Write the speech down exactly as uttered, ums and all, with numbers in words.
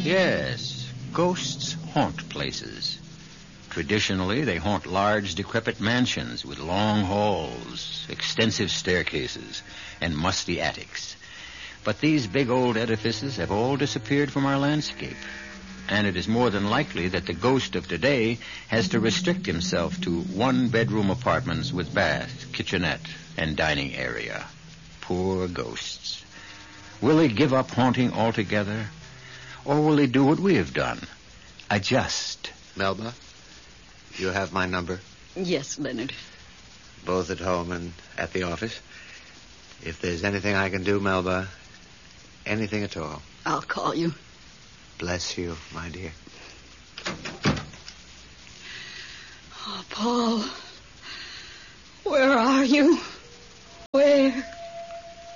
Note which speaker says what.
Speaker 1: Yes, ghosts haunt places. Traditionally, they haunt large, decrepit mansions with long halls, extensive staircases, and musty attics. But these big old edifices have all disappeared from our landscape. And it is more than likely that the ghost of today has to restrict himself to one-bedroom apartments with bath, kitchenette, and dining area. Poor ghosts. Will they give up haunting altogether? Or will they do what we have done? Adjust.
Speaker 2: Melba, you have my number?
Speaker 3: Yes, Leonard.
Speaker 2: Both at home and at the office? If there's anything I can do, Melba, anything at all.
Speaker 3: I'll call you.
Speaker 2: Bless you, my dear.
Speaker 3: Oh, Paul. Where are you? Where?